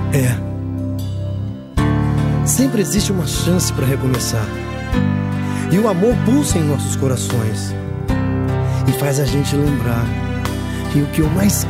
Sempre existe uma chance para recomeçar. E o amor pulsa em nossos corações e faz a gente lembrar que o que eu mais